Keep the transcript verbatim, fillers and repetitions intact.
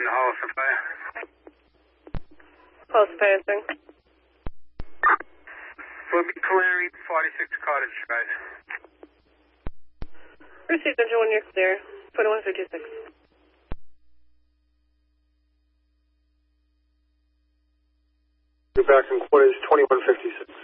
in the Hall of Fire. Close passing. We'll be clearing forty-six Cottage Drive. Received engine one, you're clear. twenty-one fifty-six. You're back in quarters twenty-one fifty-six.